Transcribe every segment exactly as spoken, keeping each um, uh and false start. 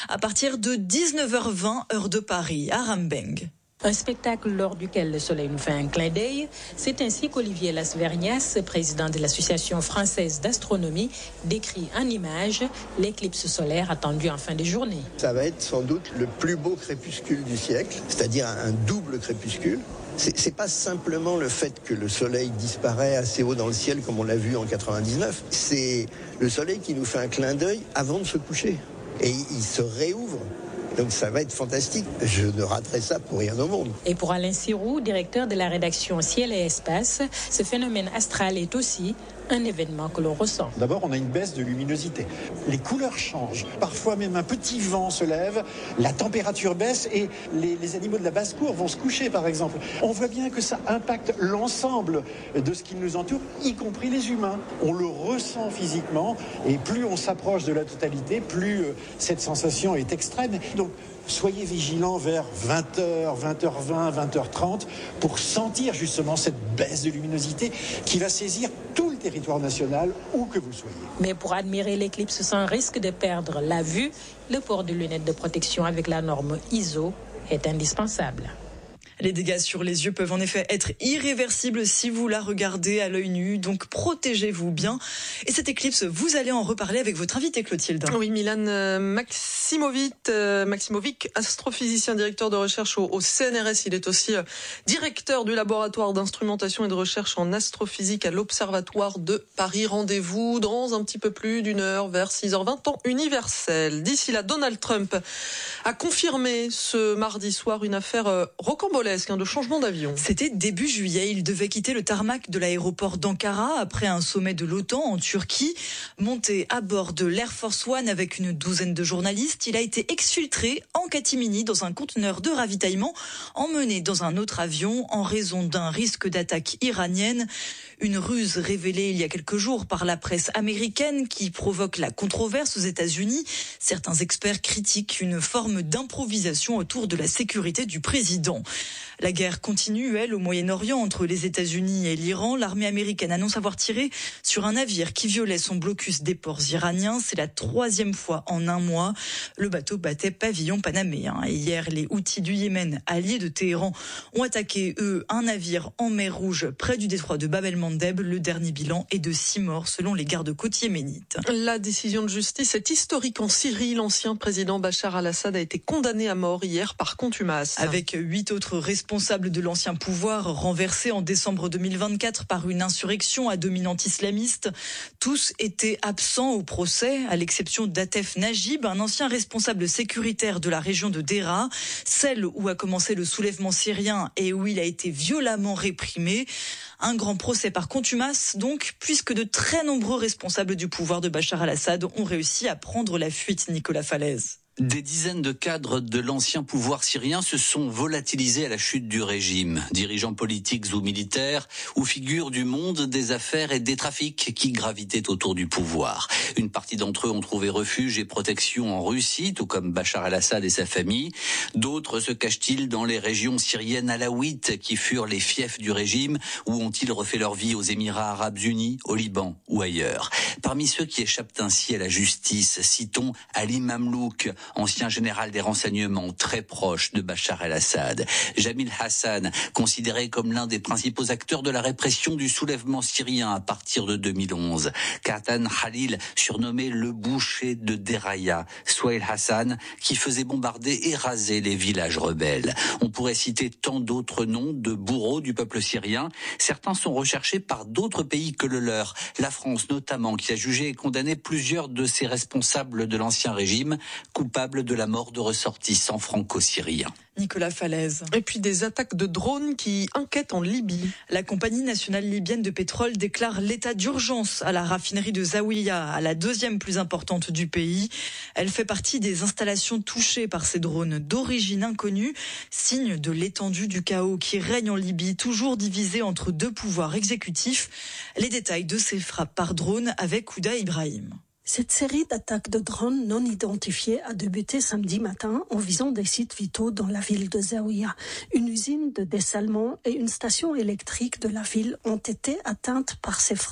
à partir de dix-neuf heures vingt, heure de Paris, à Rambeng. Un spectacle lors duquel le soleil nous fait un clin d'œil. C'est ainsi qu'Olivier Lasvernias, président de l'Association française d'astronomie, décrit en images l'éclipse solaire attendue en fin de journée. Ça va être sans doute le plus beau crépuscule du siècle, c'est-à-dire un double crépuscule. C'est, c'est pas simplement le fait que le soleil disparaît assez haut dans le ciel comme on l'a vu en quatre-vingt-dix-neuf, c'est le soleil qui nous fait un clin d'œil avant de se coucher. Et il se réouvre. Donc ça va être fantastique. Je ne raterai ça pour rien au monde. Et pour Alain Sirou, directeur de la rédaction Ciel et Espace, ce phénomène astral est aussi un événement que l'on ressent. D'abord, on a une baisse de luminosité. Les couleurs changent. Parfois même un petit vent se lève, la température baisse et les, les animaux de la basse-cour vont se coucher, par exemple. On voit bien que ça impacte l'ensemble de ce qui nous entoure, y compris les humains. On le ressent physiquement et plus on s'approche de la totalité, plus euh, cette sensation est extrême. Donc, soyez vigilants vers vingt heures, vingt heures vingt, vingt heures trente pour sentir justement cette baisse de luminosité qui va saisir tout le territoire national où que vous soyez. Mais pour admirer l'éclipse sans risque de perdre la vue, le port de lunettes de protection avec la norme I S O est indispensable. Les dégâts sur les yeux peuvent en effet être irréversibles si vous la regardez à l'œil nu, donc protégez-vous bien. Et cette éclipse, vous allez en reparler avec votre invité Clotilde. Oui, Milan euh, Maximovic, euh, Maximovic, astrophysicien, directeur de recherche au, au C N R S. Il est aussi euh, directeur du laboratoire d'instrumentation et de recherche en astrophysique à l'Observatoire de Paris. Rendez-vous dans un petit peu plus d'une heure, vers six heures vingt, temps universel. D'ici là, Donald Trump a confirmé ce mardi soir une affaire euh, rocambolesque de changement d'avion. C'était début juillet. Il devait quitter le tarmac de l'aéroport d'Ankara après un sommet de l'OTAN en Turquie. Monté à bord de l'Air Force One avec une douzaine de journalistes, il a été exfiltré en catimini dans un conteneur de ravitaillement, emmené dans un autre avion en raison d'un risque d'attaque iranienne. Une ruse révélée il y a quelques jours par la presse américaine qui provoque la controverse aux États-Unis. Certains experts critiquent une forme d'improvisation autour de la sécurité du président. La guerre continue, elle, au Moyen-Orient, entre les États-Unis et l'Iran. L'armée américaine annonce avoir tiré sur un navire qui violait son blocus des ports iraniens. C'est la troisième fois en un mois. Le bateau battait pavillon panaméen. Et hier, les Houthis du Yémen, alliés de Téhéran, ont attaqué, eux, un navire en mer Rouge, près du détroit de Bab el-Mandeb. Le dernier bilan est de six morts, selon les gardes-côtes yéménites. La décision de justice est historique en Syrie. L'ancien président Bachar al-Assad a été condamné à mort hier par contumace. Avec huit autres responsables de l'ancien pouvoir renversés en décembre deux mille vingt-quatre par une insurrection à dominante islamiste. Tous étaient absents au procès, à l'exception d'Atef Najib, un ancien responsable sécuritaire de la région de Deraa, celle où a commencé le soulèvement syrien et où il a été violemment réprimé. Un grand procès par contumace, donc, puisque de très nombreux responsables du pouvoir de Bachar al-Assad ont réussi à prendre la fuite, Nicolas Falaise. Des dizaines de cadres de l'ancien pouvoir syrien se sont volatilisés à la chute du régime. Dirigeants politiques ou militaires, ou figures du monde des affaires et des trafics qui gravitaient autour du pouvoir. Une partie d'entre eux ont trouvé refuge et protection en Russie, tout comme Bachar el-Assad et sa famille. D'autres se cachent-ils dans les régions syriennes alaouites qui furent les fiefs du régime, ou ont-ils refait leur vie aux Émirats arabes unis, au Liban ou ailleurs. Parmi ceux qui échappent ainsi à la justice, citons Ali Mamlouk, ancien général des renseignements très proche de Bachar el-Assad. Jamil Hassan, considéré comme l'un des principaux acteurs de la répression du soulèvement syrien à partir de deux mille onze. Katan Khalil, surnommé le boucher de Deraya. Souhail Hassan, qui faisait bombarder et raser les villages rebelles. On pourrait citer tant d'autres noms de bourreaux du peuple syrien. Certains sont recherchés par d'autres pays que le leur. La France notamment, qui a jugé et condamné plusieurs de ses responsables de l'ancien régime, coupables de la mort de ressortissants franco-syriens. Nicolas Falaise. Et puis des attaques de drones qui inquiètent en Libye. La compagnie nationale libyenne de pétrole déclare l'état d'urgence à la raffinerie de Zawiya, à la deuxième plus importante du pays. Elle fait partie des installations touchées par ces drones d'origine inconnue, signe de l'étendue du chaos qui règne en Libye, toujours divisé entre deux pouvoirs exécutifs. Les détails de ces frappes par drone avec Ouda Ibrahim. Cette série d'attaques de drones non identifiés a débuté samedi matin en visant des sites vitaux dans la ville de Zawiya. Une usine de dessalement et une station électrique de la ville ont été atteintes par ces frappes.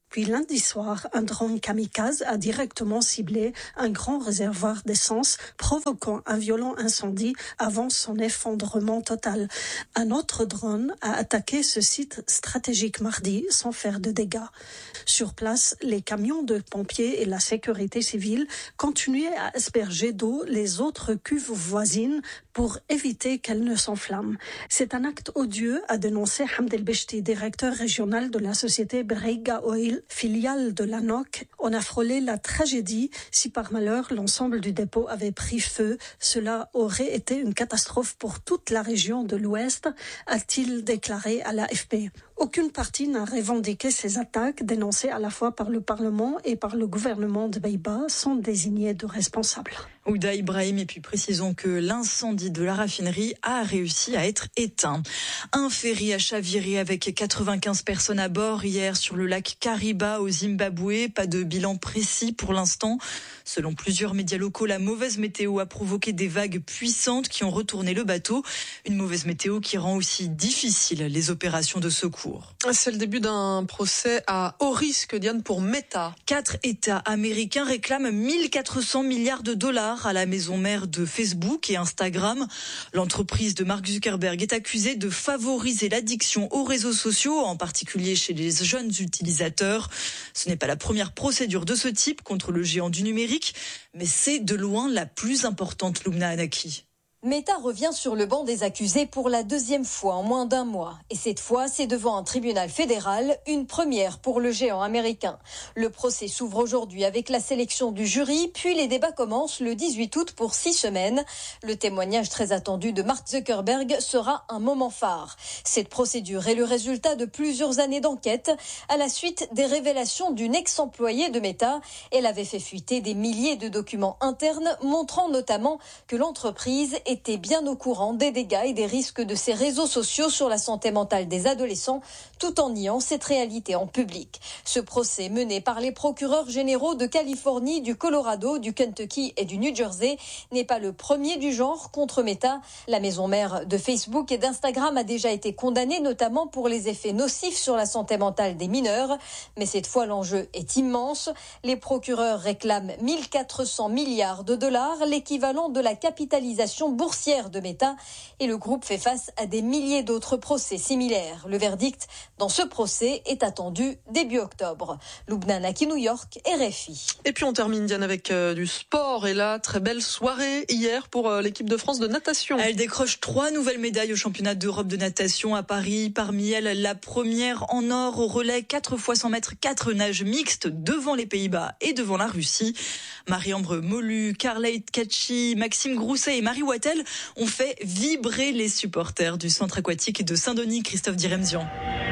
Puis lundi soir, un drone kamikaze a directement ciblé un grand réservoir d'essence, provoquant un violent incendie avant son effondrement total. Un autre drone a attaqué ce site stratégique mardi sans faire de dégâts. Sur place, les camions de pompiers et la sécurité civile continuaient à asperger d'eau les autres cuves voisines pour éviter qu'elles ne s'enflamment. C'est un acte odieux, a dénoncé Hamd El-Beshti, directeur régional de la société Brega Oil, filiale de l'A N O C. On a frôlé la tragédie. Si par malheur l'ensemble du dépôt avait pris feu, cela aurait été une catastrophe pour toute la région de l'Ouest, a-t-il déclaré à l'A F P. Aucune partie n'a revendiqué ces attaques dénoncées à la fois par le Parlement et par le gouvernement de Beïba sans désigner de responsables. Ouda Ibrahim, et puis précisons que l'incendie de la raffinerie a réussi à être éteint. Un ferry a chaviré avec quatre-vingt-quinze personnes à bord hier sur le lac Kariba au Zimbabwe. Pas de bilan précis pour l'instant. Selon plusieurs médias locaux, la mauvaise météo a provoqué des vagues puissantes qui ont retourné le bateau. Une mauvaise météo qui rend aussi difficile les opérations de secours. C'est le début d'un procès à haut risque, Diane, pour Meta. Quatre États américains réclament mille quatre cents milliards de dollars à la maison mère de Facebook et Instagram. L'entreprise de Mark Zuckerberg est accusée de favoriser l'addiction aux réseaux sociaux, en particulier chez les jeunes utilisateurs. Ce n'est pas la première procédure de ce type contre le géant du numérique, mais c'est de loin la plus importante, Lumna Anaki. Meta revient sur le banc des accusés pour la deuxième fois en moins d'un mois. Et cette fois, c'est devant un tribunal fédéral, une première pour le géant américain. Le procès s'ouvre aujourd'hui avec la sélection du jury, puis les débats commencent le dix-huit août pour six semaines. Le témoignage très attendu de Mark Zuckerberg sera un moment phare. Cette procédure est le résultat de plusieurs années d'enquête à la suite des révélations d'une ex-employée de Meta. Elle avait fait fuiter des milliers de documents internes montrant notamment que l'entreprise est était bien au courant des dégâts et des risques de ces réseaux sociaux sur la santé mentale des adolescents, tout en niant cette réalité en public. Ce procès mené par les procureurs généraux de Californie, du Colorado, du Kentucky et du New Jersey n'est pas le premier du genre contre Meta. La maison mère de Facebook et d'Instagram a déjà été condamnée, notamment pour les effets nocifs sur la santé mentale des mineurs. Mais cette fois, l'enjeu est immense. Les procureurs réclament mille quatre cents milliards de dollars, l'équivalent de la capitalisation boursière de Meta, et le groupe fait face à des milliers d'autres procès similaires. Le verdict dans ce procès est attendu début octobre. Lubna Anaki, New York, R F I. Et puis on termine, Diane, avec euh, du sport. Et là, très belle soirée hier pour euh, l'équipe de France de natation. Elle décroche trois nouvelles médailles au championnat d'Europe de natation à Paris. Parmi elles, la première en or au relais, quatre fois cent mètres, quatre nages mixtes devant les Pays-Bas et devant la Russie. Marie-Ambre Molu, Carleit Kachi, Maxime Grousset et Marie Wattel ont fait vibrer les supporters du centre aquatique de Saint-Denis. Christophe Diremzian.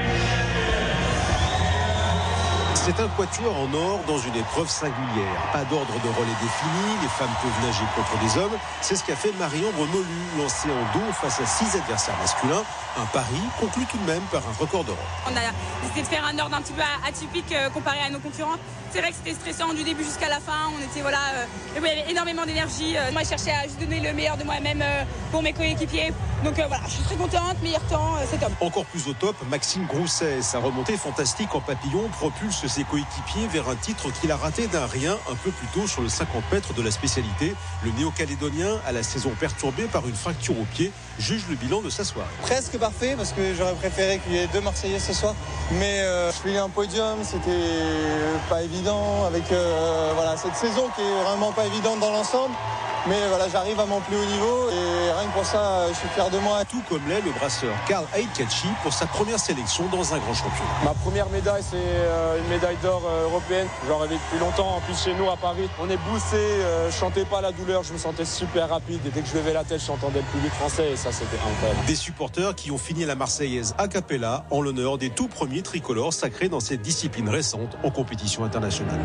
C'est un quatuor en or dans une épreuve singulière. Pas d'ordre de relais défini, les femmes peuvent nager contre les hommes. C'est ce qu'a fait Marie-Ambre Molu, lancée en dos face à six adversaires masculins. Un pari conclu tout de même par un record d'Europe. On a décidé de faire un ordre un petit peu atypique euh, comparé à nos concurrents. C'est vrai que c'était stressant du début jusqu'à la fin. On était voilà, euh, il y avait énormément d'énergie. Euh, moi, je cherchais à juste donner le meilleur de moi-même euh, pour mes coéquipiers. Donc euh, voilà, je suis très contente, meilleur temps, euh, c'est top. Encore plus au top, Maxime Grousset. Sa remontée fantastique en papillon propulse ses coéquipiers vers un titre qu'il a raté d'un rien un peu plus tôt sur le cinquante mètres de la spécialité. Le néo-calédonien, à la saison perturbée par une fracture au pied, juge le bilan de sa soirée. Presque parfait parce que j'aurais préféré qu'il y ait deux Marseillais ce soir. Mais euh, je finis un podium, c'était pas évident avec euh, voilà, cette saison qui est vraiment pas évidente dans l'ensemble. Mais voilà, j'arrive à mon plus haut niveau et rien que pour ça, je suis fier de moi. Tout comme l'est le brasseur Karl Aitkachi pour sa première sélection dans un grand championnat. Ma première médaille, c'est une médaille d'or européenne. J'en rêvais depuis longtemps. En plus, chez nous, à Paris, on est boosté. Je chantais pas la douleur, je me sentais super rapide. Et dès que je levais la tête, j'entendais le public français et ça, c'était incroyable. Des supporters qui ont fini la Marseillaise a cappella en l'honneur des tout premiers tricolores sacrés dans cette discipline récente en compétition internationale.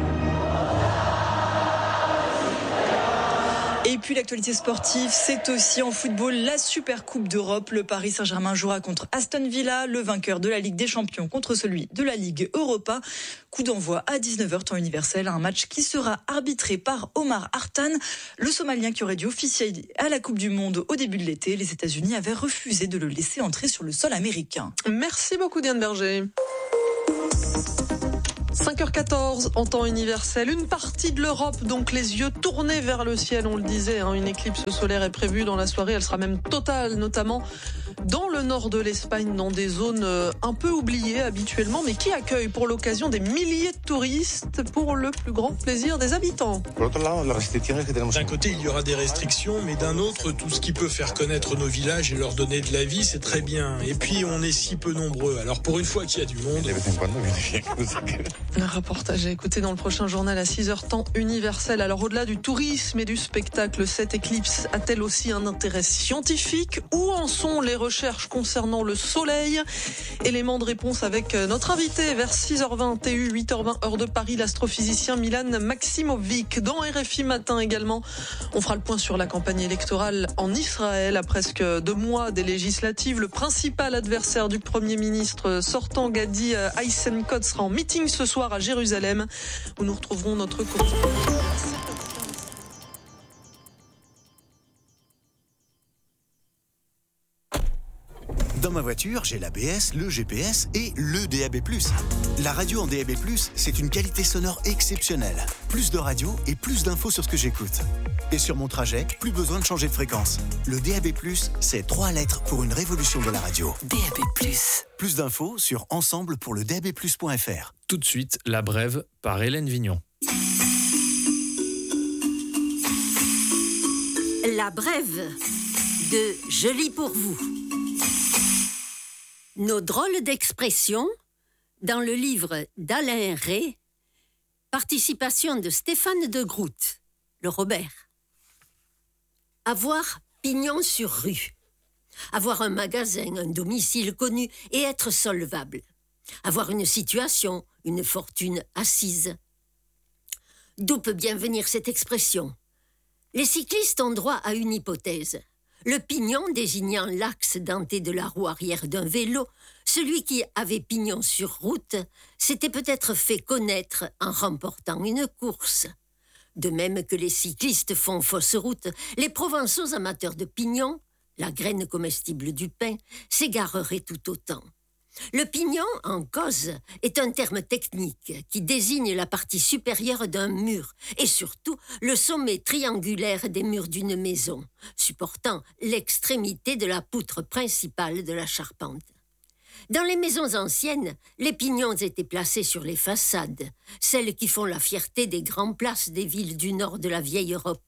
Et puis l'actualité sportive, c'est aussi en football la Super Coupe d'Europe. Le Paris Saint-Germain jouera contre Aston Villa, le vainqueur de la Ligue des Champions contre celui de la Ligue Europa. Coup d'envoi à dix-neuf heures temps universel, un match qui sera arbitré par Omar Hartan, le Somalien qui aurait dû officier à la Coupe du Monde au début de l'été. Les États-Unis avaient refusé de le laisser entrer sur le sol américain. Merci beaucoup Diane Berger. cinq heures quatorze en temps universel. Une partie de l'Europe, donc les yeux tournés vers le ciel, on le disait. Hein, une éclipse solaire est prévue dans la soirée. Elle sera même totale, notamment dans le nord de l'Espagne, dans des zones un peu oubliées habituellement, mais qui accueillent pour l'occasion des milliers de touristes pour le plus grand plaisir des habitants. D'un côté, il y aura des restrictions, mais d'un autre, tout ce qui peut faire connaître nos villages et leur donner de la vie, c'est très bien. Et puis, on est si peu nombreux. Alors, pour une fois qu'il y a du monde... Un reportage à écouter dans le prochain journal à six heures temps universel. Alors au-delà du tourisme et du spectacle, cette éclipse a-t-elle aussi un intérêt scientifique? Où en sont les recherches concernant le soleil? Élément de réponse avec notre invité vers six heures vingt T U, huit heures vingt heure de Paris, l'astrophysicien Milan Maximovic. Dans R F I Matin également, on fera le point sur la campagne électorale en Israël. À presque deux mois des législatives, le principal adversaire du Premier ministre sortant, Gadi Eisenkot, sera en meeting ce soir à Jérusalem, où nous retrouverons notre quotidien. Dans ma voiture, j'ai l'A B S, le G P S et le D A B plus. La radio en D A B plus, c'est une qualité sonore exceptionnelle. Plus de radio et plus d'infos sur ce que j'écoute. Et sur mon trajet, plus besoin de changer de fréquence. Le D A B plus, c'est trois lettres pour une révolution de la radio. D A B plus. Plus d'infos sur ensemble pour le D A B plus point F R. Tout de suite, La Brève par Hélène Vignon. La Brève de Je lis pour vous. Nos drôles d'expressions dans le livre d'Alain Rey, participation de Stéphane de Groot, le Robert. Avoir pignon sur rue. Avoir un magasin, un domicile connu et être solvable. Avoir une situation, une fortune assise. D'où peut bien venir cette expression? Les cyclistes ont droit à une hypothèse. Le pignon désignant l'axe denté de la roue arrière d'un vélo, celui qui avait pignon sur route, s'était peut-être fait connaître en remportant une course. De même que les cyclistes font fausse route, les Provençaux amateurs de pignon, la graine comestible du pain, s'égareraient tout autant. Le pignon, en cause, est un terme technique qui désigne la partie supérieure d'un mur et surtout le sommet triangulaire des murs d'une maison, supportant l'extrémité de la poutre principale de la charpente. Dans les maisons anciennes, les pignons étaient placés sur les façades, celles qui font la fierté des grandes places des villes du nord de la vieille Europe.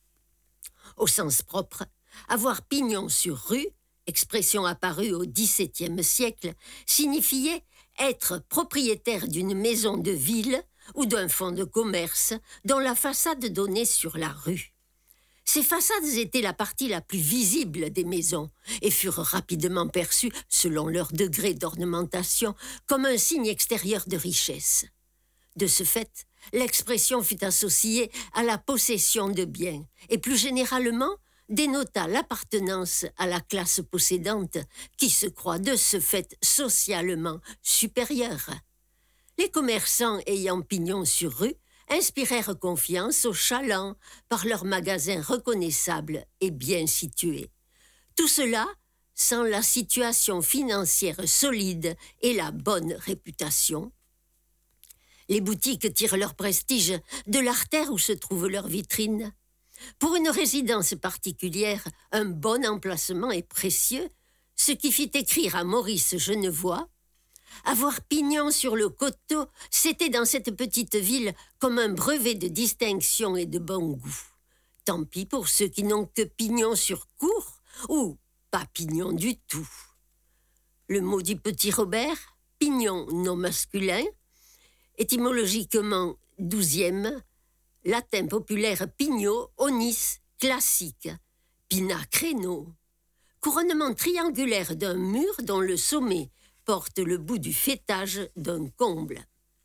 Au sens propre, avoir pignon sur rue, expression apparue au dix-septième siècle, signifiait être propriétaire d'une maison de ville ou d'un fonds de commerce dont la façade donnait sur la rue. Ces façades étaient la partie la plus visible des maisons et furent rapidement perçues, selon leur degré d'ornementation, comme un signe extérieur de richesse. De ce fait, l'expression fut associée à la possession de biens et plus généralement dénota l'appartenance à la classe possédante qui se croit de ce fait socialement supérieure. Les commerçants ayant pignon sur rue inspirèrent confiance aux chalands par leurs magasins reconnaissables et bien situés. Tout cela sans la situation financière solide et la bonne réputation. Les boutiques tirent leur prestige de l'artère où se trouvent leurs vitrines. Pour une résidence particulière, un bon emplacement est précieux, ce qui fit écrire à Maurice Genevoix « Avoir pignon sur le coteau, c'était dans cette petite ville comme un brevet de distinction et de bon goût. Tant pis pour ceux qui n'ont que pignon sur cour ou pas pignon du tout. » Le mot du petit Robert, pignon non masculin, étymologiquement douzième, latin populaire pignot, onis, classique, pina créneau. Couronnement triangulaire d'un mur dont le sommet porte le bout du faîtage d'un comble.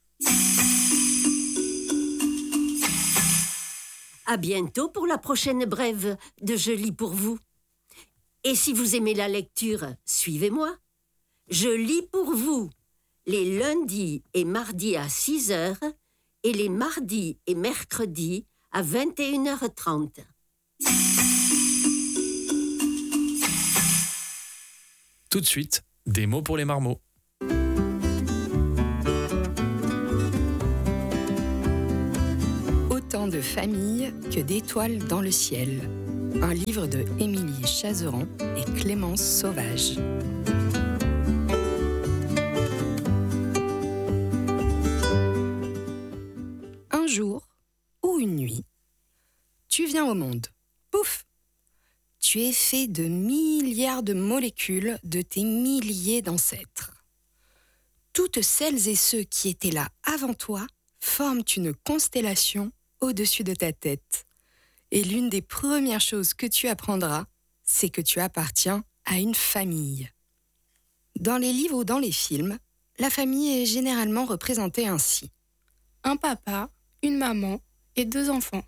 À bientôt pour la prochaine brève de Je lis pour vous. Et si vous aimez la lecture, suivez-moi. Je lis pour vous les lundis et mardis à six heures et les mardis et mercredis à vingt et une heures trente. Tout de suite, des mots pour les marmots. autant de familles que d'étoiles dans le ciel. Un livre de Émilie Chazeran et Clémence Sauvage. Un jour ou une nuit, tu viens au monde. Pouf! Tu es fait de milliards de molécules de tes milliers d'ancêtres. Toutes celles et ceux qui étaient là avant toi forment une constellation au-dessus de ta tête. Et l'une des premières choses que tu apprendras, c'est que tu appartiens à une famille. Dans les livres ou dans les films, la famille est généralement représentée ainsi. Un papa, une maman et deux enfants.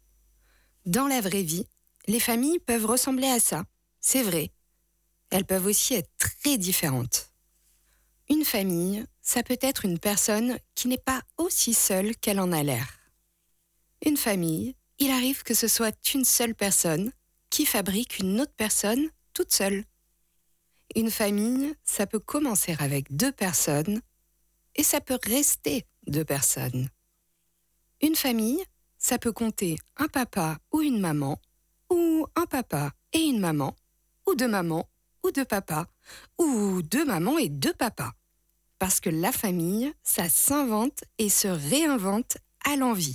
Dans la vraie vie, les familles peuvent ressembler à ça, c'est vrai. Elles peuvent aussi être très différentes. Une famille, ça peut être une personne qui n'est pas aussi seule qu'elle en a l'air. Une famille, il arrive que ce soit une seule personne qui fabrique une autre personne toute seule. Une famille, ça peut commencer avec deux personnes et ça peut rester deux personnes. Une famille, ça peut compter un papa ou une maman, ou un papa et une maman, ou deux mamans ou deux papas, ou deux mamans et deux papas. Parce que la famille, ça s'invente et se réinvente à l'envi.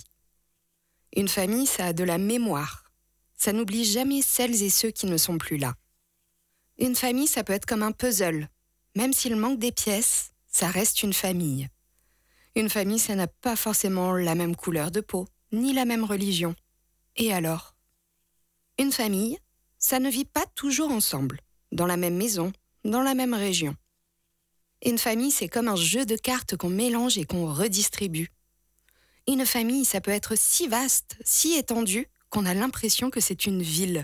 Une famille, ça a de la mémoire. Ça n'oublie jamais celles et ceux qui ne sont plus là. Une famille, ça peut être comme un puzzle. Même s'il manque des pièces, ça reste une famille. Une famille, ça n'a pas forcément la même couleur de peau, ni la même religion. Et alors ? Une famille, ça ne vit pas toujours ensemble, dans la même maison, dans la même région. Une famille, c'est comme un jeu de cartes qu'on mélange et qu'on redistribue. Une famille, ça peut être si vaste, si étendu, qu'on a l'impression que c'est une ville.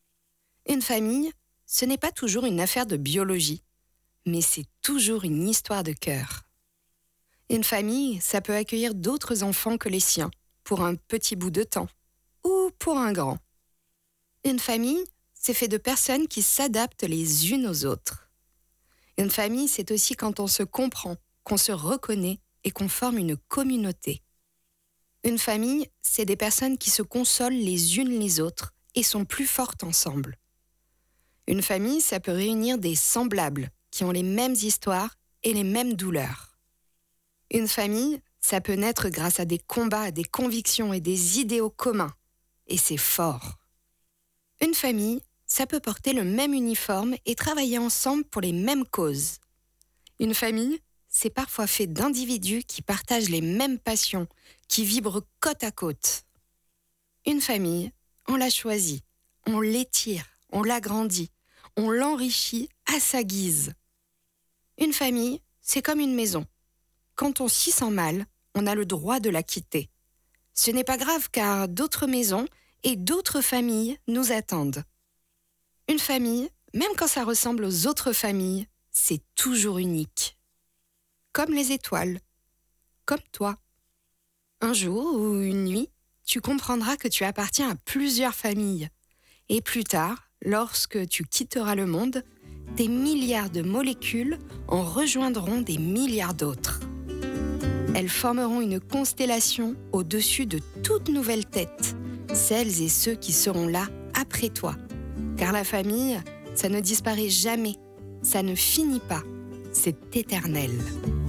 Une famille, ce n'est pas toujours une affaire de biologie, mais c'est toujours une histoire de cœur. Une famille, ça peut accueillir d'autres enfants que les siens, pour un petit bout de temps, ou pour un grand. Une famille, c'est fait de personnes qui s'adaptent les unes aux autres. Une famille, c'est aussi quand on se comprend, qu'on se reconnaît et qu'on forme une communauté. Une famille, c'est des personnes qui se consolent les unes les autres et sont plus fortes ensemble. Une famille, ça peut réunir des semblables qui ont les mêmes histoires et les mêmes douleurs. Une famille, ça peut naître grâce à des combats, des convictions et des idéaux communs. Et c'est fort. Une famille, ça peut porter le même uniforme et travailler ensemble pour les mêmes causes. Une famille, c'est parfois fait d'individus qui partagent les mêmes passions, qui vibrent côte à côte. Une famille, on la choisit, on l'étire, on l'agrandit, on l'enrichit à sa guise. Une famille, c'est comme une maison. Quand on s'y sent mal, on a le droit de la quitter. Ce n'est pas grave car d'autres maisons et d'autres familles nous attendent. Une famille, même quand ça ressemble aux autres familles, c'est toujours unique. Comme les étoiles, comme toi. Un jour ou une nuit, tu comprendras que tu appartiens à plusieurs familles. Et plus tard, lorsque tu quitteras le monde, des milliards de molécules en rejoindront des milliards d'autres. Elles formeront une constellation au-dessus de toute nouvelle tête, celles et ceux qui seront là après toi. Car la famille, ça ne disparaît jamais, ça ne finit pas, c'est éternel.